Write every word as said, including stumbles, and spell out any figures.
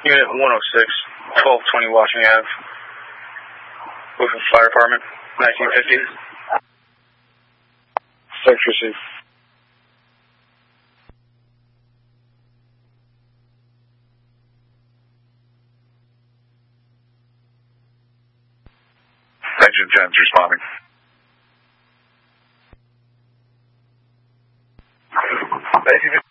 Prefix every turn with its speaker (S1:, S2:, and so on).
S1: Unit one oh six, twelve twenty Washington Avenue. With the fire department, nineteen fifty. Thanks, received.
S2: Agent Jens responding.
S1: nineteen fifty.